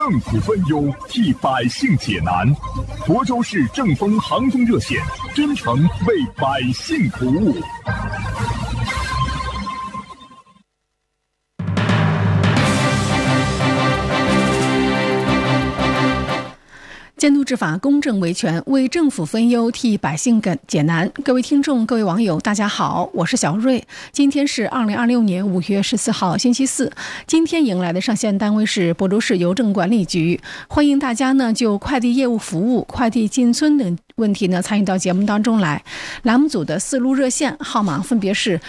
政府分忧，替百姓解难。亳州市正风航空热线，真诚为百姓服务。 监督执法，公正维权，为政府分忧，替百姓解难。各位听众，各位网友，大家好，我是小瑞。今天是2026年5月14号，星期四。今天迎来的上线单位是亳州市邮政管理局，欢迎大家呢就快递业务服务、快递进村等问题呢参与到节目当中来。栏目组的4路热线号码分别是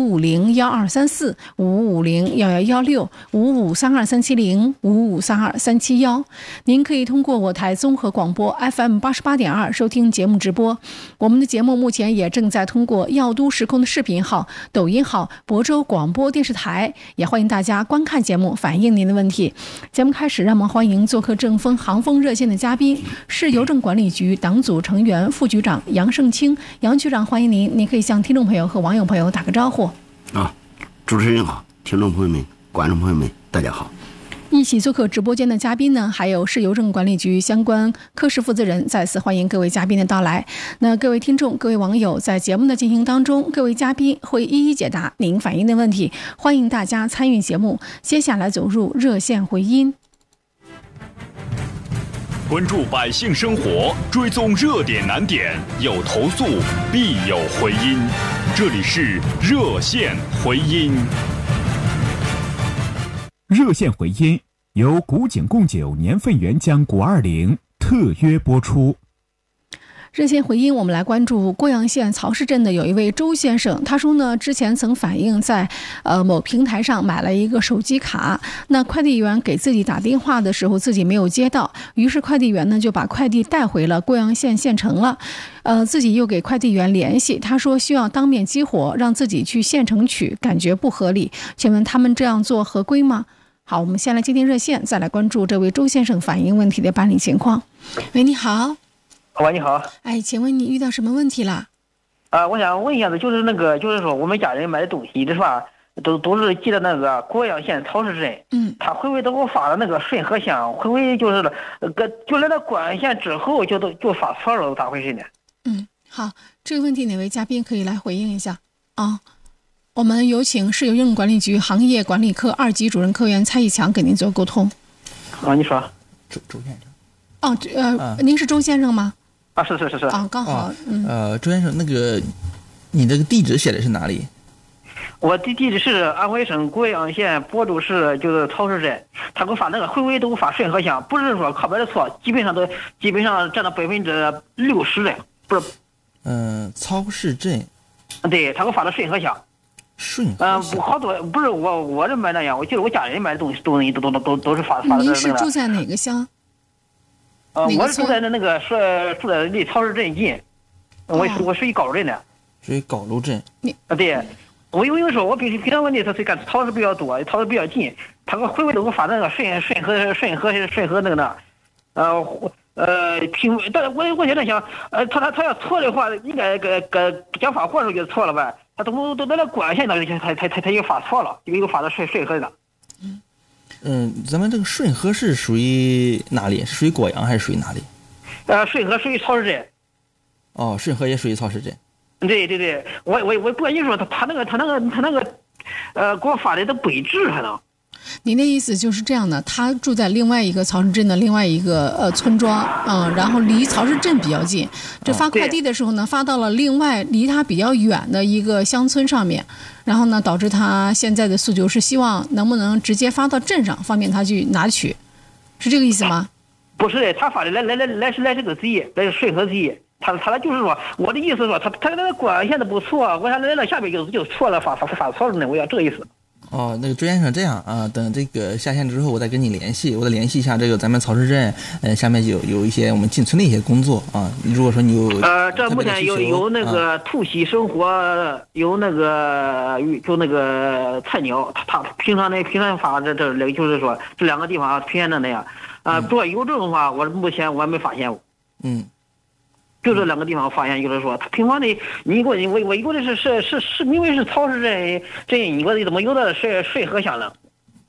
5501-234、5550-1116、5532-370、5532-371。您可以通过我台综合广播 FM 88.2收听节目直播。我们的节目目前也正在通过耀都时空的视频号、抖音号、亳州广播电视台，也欢迎大家观看节目，反映您的问题。节目开始，让我们欢迎做客正风航风热线的嘉宾，市邮政管理局党组成员、副局长杨胜清。杨局长，欢迎您，您可以向听众朋友和网友朋友打个招呼。 主持人好，听众朋友们、观众朋友们，大家好。 一起做客直播间的嘉宾呢，还有市邮政管理局相关科室负责人。再次欢迎各位嘉宾的到来。那各位听众、各位网友，在节目的进行当中，各位嘉宾会一一解答您反映的问题，欢迎大家参与节目。接下来走入热线回音， 关注百姓生活，追踪热点难点，有投诉必有回音。这里是热线回音。 热线回音由古井贡酒年份原浆520特约播出。 热线回音，我们来关注郭阳县曹市镇的有一位周先生。他说呢，之前曾反映在某平台上买了一个手机卡，那快递员给自己打电话的时候自己没有接到，于是快递员呢就把快递带回了郭阳县县城了。自己又给快递员联系，他说需要当面激活，让自己去县城取，感觉不合理。请问他们这样做合规吗？好，我们先来接听热线，再来关注这位周先生反映问题的办理情况。喂，你好。 喂，你好。 哎，请问你遇到什么问题了？ 我想问一下子，就是说我们家人买的东西，是吧？都是寄的那个郭阳县曹市镇。他回回都给我发的那个顺和乡，回回就是就来到郭阳县之后就发错了，咋回事呢？ 好，这个问题哪位嘉宾可以来回应一下啊？我们有请市邮政管理局行业管理科2级主任科员蔡义强给您做沟通。 你说。 周先生。 您是周先生吗？ 是。 刚好。 周先生，你这个地址写的是哪里？ 我的地址是安徽省郭阳县亳州市，就是曹市镇。他给我发那个回回都给我发顺和乡，不是说靠边的错，基本上占到60%的，不是。 曹市镇。 对，他给我发的顺和乡。好多不是我这买那样，我记得我家人买的东西都是发的。 您是住在哪个乡？ 我是住在住在离曹市镇近。我属于高楼镇的。 属于高楼镇。 对，我有时候我平常问题他是干曹市比较多，曹市比较近，他回回都给我发那个顺和那个呢。但是我现在想，他要错的话，应该讲发货的时候就错了呗。他都在那关县那里，他又发错了，又发的顺和的。 咱们这个顺和是属于哪里？是属于郭阳还是属于哪里？ 顺和属于曹市镇。 顺和也属于曹市镇。 对，我不跟你说，他那个给我发的都北制还能。 您的意思就是这样的，他住在另外一个曹市镇的另外一个村庄，然后离曹市镇比较近。这发快递的时候呢，发到了另外离他比较远的一个乡村上面，然后呢，导致他现在的诉求是希望能不能直接发到镇上，方便他去拿取，是这个意思吗？ 不是的，他发的来这个集，来顺和集。他就是说，我的意思说，他那个关县的不错，我想来到下边就错了，发错了呢，我要这个意思。 那个周先生这样啊，等这个下线之后，我再跟你联系，我再联系一下这个咱们曹市镇，下面有一些我们进村的一些工作啊。如果说你有这目前有那个兔喜生活，有那个菜鸟，他平常发这就是说这2个地方平常的那样做邮政的话，目前我还没发现过。就这2个地方发现，就是说他平常的，我以为是因为是曹市镇，你给我怎么有的顺和乡了？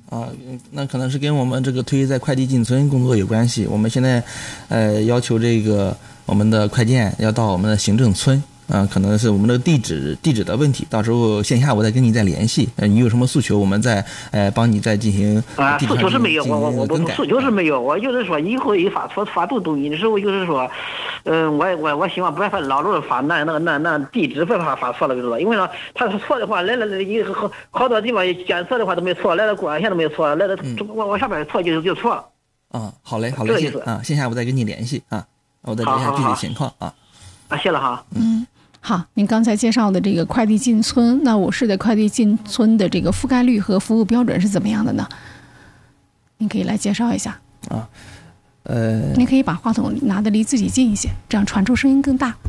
那可能是跟我们这个推在快递进村工作有关系。我们现在要求这个我们的快件要到我们的行政村。可能是我们的地址的问题，到时候线下我再跟你再联系。你有什么诉求，我们再帮你再进行诉求是没有，我诉求是没有，我就是说以后一发动东西的时候，就是说，我希望不要老是发那地址不要发错了，知道？因为呢，他错的话来了好多地方检测的话都没错，来了公安县都没错，来了我下边错就错了。 好嘞，线下我再跟你联系我再联系下具体情况谢了哈。 好，您刚才介绍的这个快递进村，那我市的快递进村的这个覆盖率和服务标准是怎么样的呢？您可以来介绍一下。您可以把话筒拿得离自己近一些，这样传出声音更大。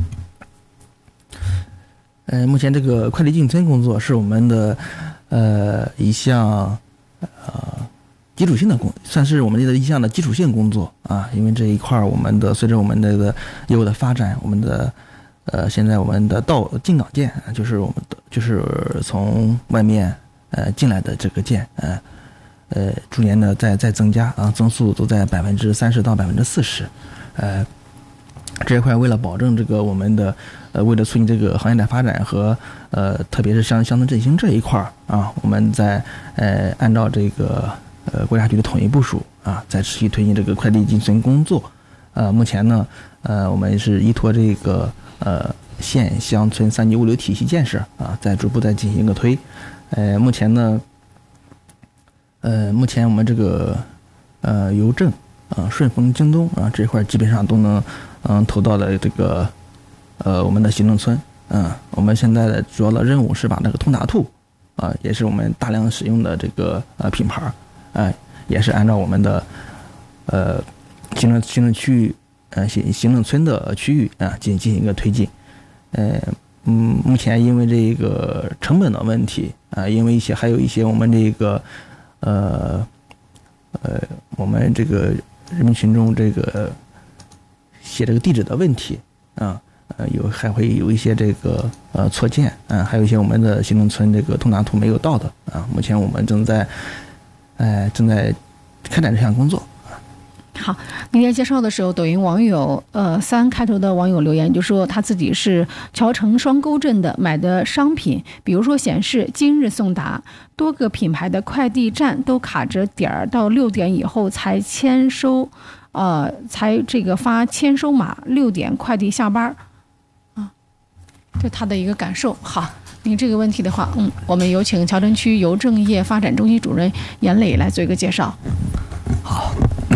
目前这个快递进村工作是我们的一项基础性的算是我们的一项的基础性工作因为这一块我们的随着我们这个业务的发展，我们的现在我们的进港件就是我们的就是从外面进来的这个件逐年的在增加增速都在30%到40%。这一块为了保证这个我们的为了促进这个行业的发展和特别是乡村振兴这一块我们在按照这个国家局的统一部署在持续推进这个快递进村工作。目前呢我们是依托这个县乡村3级物流体系建设在逐步在进行一个推。目前呢目前我们这个邮政顺丰京东这一块基本上都能投到了这个我们的行政村。我们现在的主要的任务是把那个通达兔也是我们大量使用的这个品牌也是按照我们的行政区域行政村的区域进行一个推进。目前因为这个成本的问题因为还有一些我们这个我们这个人民群众这个写这个地址的问题还会有一些这个错件还有一些我们的行政村这个通达图没有到的目前我们正在开展这项工作。 好，您在介绍的时候，抖音网友3开头的网友留言就说他自己是桥城双沟镇的，买的商品，比如说显示今日送达，多个品牌的快递站都卡着点儿，到6点以后才签收，才这个发签收码，6点快递下班这他的一个感受。好，您这个问题的话，我们有请桥城区邮政业发展中心主任严磊来做一个介绍。 好，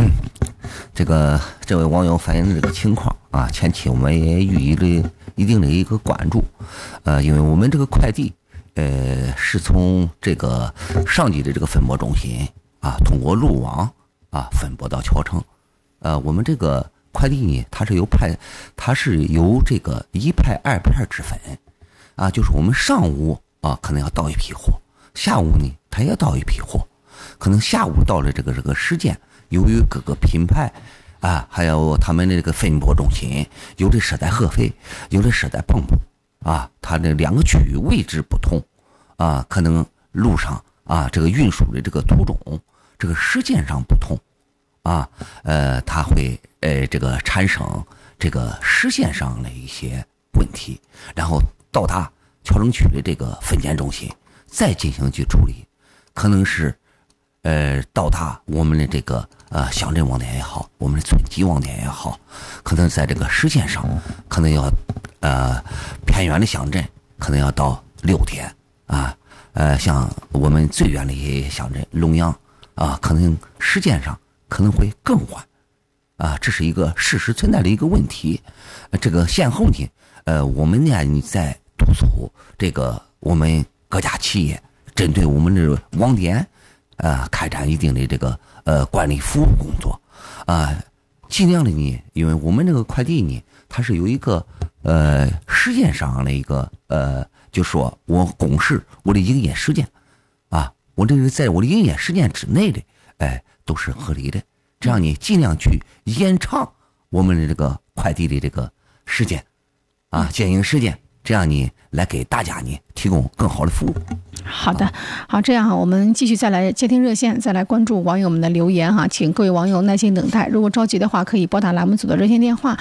这位网友反映的这个情况前期我们也予以了一定的一个关注，因为我们这个快递是从这个上级的这个分拨中心通过路网分拨到桥城。我们这个快递呢，它是由这个1派2派之分就是我们上午可能要到一批货，下午呢它也到一批货，可能下午到了这个时间，由于各个品牌还有他们的这个分拨中心，有的设在合肥，有的设在蚌埠它这2个区域位置不同可能路上这个运输的这个途中这个时间上不同它会这个产生这个时间上的一些问题，然后到达桥城区的这个分拣中心再进行去处理，可能是到达我们的这个乡镇网点也好，我们的村级网点也好，可能在这个时间上可能要偏远的乡镇可能要到6天像我们最远的一些乡镇龙阳可能时间上可能会更晚这是一个事实存在的一个问题。这个先后呢我们呢在督促这个我们各家企业针对我们的网点开展一定的这个管理服务工作尽量的呢，因为我们这个快递呢它是有一个时间上的一个就说我公示我的营业时间我这个在我的营业时间之内的都是合理的，这样你尽量去延长我们的这个快递的这个时间检验时间这样呢来给大家呢提供更好的服务。 好的，好，这样我们继续再来接听热线，再来关注网友们的留言请各位网友耐心等待。如果着急的话，可以拨打栏目组的热线电话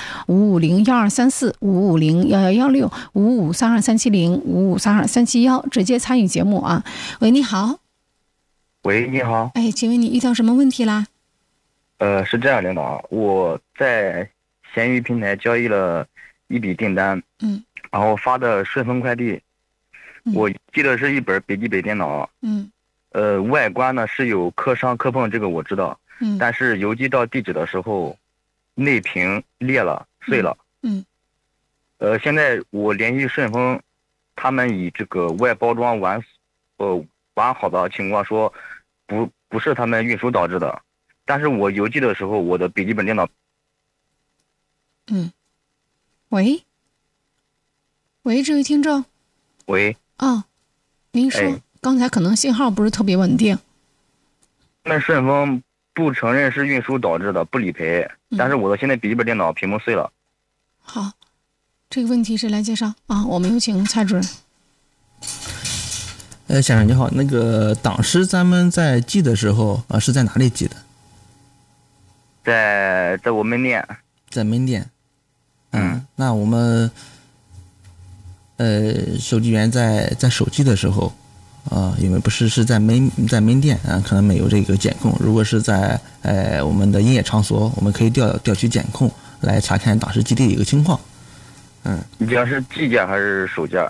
5501234、5501116、5532370、5532371，直接参与节目啊。喂，你好。 喂，你好。 哎，请问你遇到什么问题啦？ 是这样，领导，我在闲鱼平台交易了一笔订单，然后发的顺丰快递。我寄的是一本笔记本电脑，外观呢是有磕伤磕碰，这个我知道，但是邮寄到地址的时候，内屏裂了碎了，现在我联系顺丰，他们以这个外包装完好的情况说，不是他们运输导致的，但是我邮寄的时候，我的笔记本电脑， 喂，这位听众， 喂。 您说，刚才可能信号不是特别稳定。 那顺丰不承认是运输导致的，不理赔，但是我的现在笔记本电脑屏幕碎了。 好，这个问题谁来介绍啊？我们有请蔡主任。 先生你好，那个当时咱们在寄的时候是在哪里寄的？ 在我门店。在门店。 那我们收寄员在手机的时候，因为不是在门店可能没有这个监控。如果是在我们的营业场所，我们可以调取监控来查看当时寄递的一个情况。 你讲是寄件还是手件？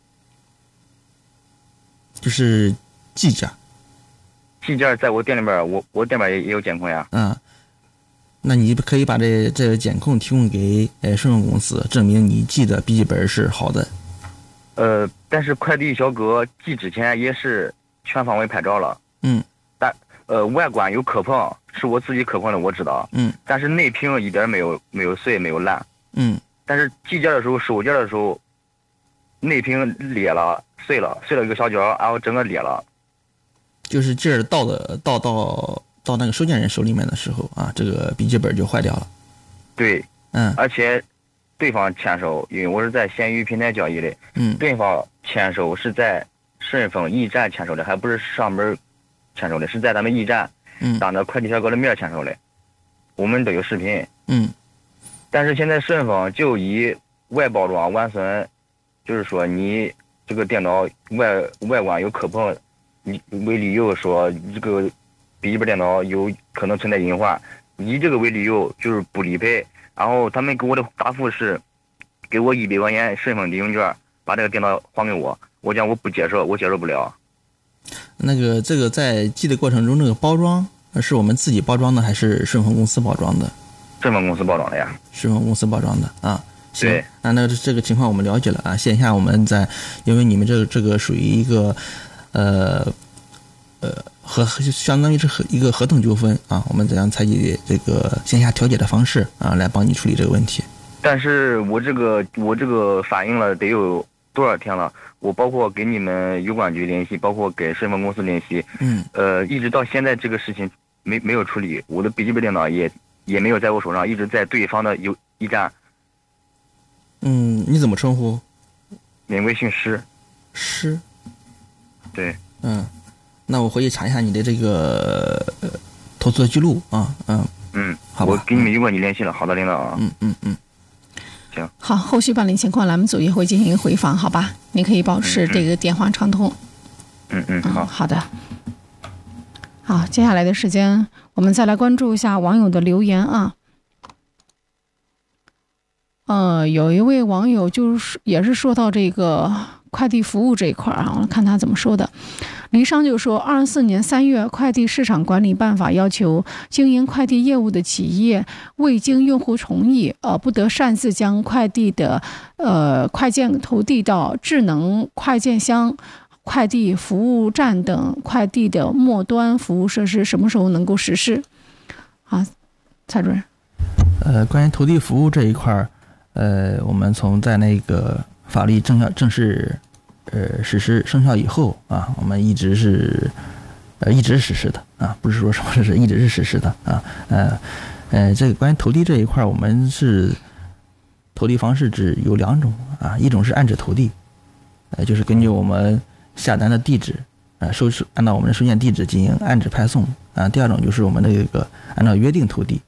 就是寄件。 寄件在我店里边，我店里边也有监控呀。 那你可以把这个监控提供给顺丰公司，证明你寄的笔记本是好的。 但是快递小哥寄之前也是全方位拍照了，但外观有磕碰，是我自己磕碰的，我知道，但是内屏一点没有碎，没有烂，但是寄件的时候，收件的时候，内屏裂了，碎了一个小角，然后整个裂了， 就是劲儿到那个收件人手里面的时候这个笔记本就坏掉了。 对，而且对方签收，因为我是在闲鱼平台交易的，对方签收是在顺丰驿站签收的，还不是上门签收的，是在咱们驿站，当着快递小哥的面签收的，我们都有视频，但是现在顺丰就以外包装完损，就是说你这个电脑外观有磕碰，你为理由说这个笔记本电脑有可能存在隐患，以这个为理由就是不理赔。然后他们给我的答复是，给我100块钱顺丰抵用券，把这个电脑还给我。我讲我不接受，我接受不了。 这个在寄的过程中，这个包装是我们自己包装的，还是顺丰公司包装的？ 顺丰公司包装的呀。 顺丰公司包装的行。 对。 那这个情况我们了解了线下我们因为你们这个属于一个相当于是一个合同纠纷我们怎样采取这个线下调解的方式来帮你处理这个问题。 但是我这个反映了得有多少天了？我包括给你们邮管局联系，包括给顺丰公司联系，一直到现在这个事情没有处理，我的笔记本电脑也没有在我手上，一直在对方的驿站。 你怎么称呼？ 名为姓施。 施。 对。 那我回去查一下你的这个投诉的记录好吧。 我给你们邮管局联系了。好的，领导行。 好，后续办理情况，栏目组也会进行回访，好吧？您可以保持这个电话畅通。好的。好，接下来的时间，我们再来关注一下网友的留言有一位网友也是说到这个快递服务这一块我看他怎么说的。黎商就说，24年3月，快递市场管理办法要求经营快递业务的企业未经用户同意，不得擅自将快递的快件投递到智能快件箱、快递服务站等快递的末端服务设施，什么时候能够实施？蔡主任。 关于投递服务这一块我们从在那个法律正式实施生效以后我们一直是实施的不是说什么是一直是实施的这个关于投递这一块，我们是投递方式只有2种啊，一种是按址投递，就是根据我们下单的地址按照我们的收件地址进行按址派送啊。第二种就是我们的这个按照约定投递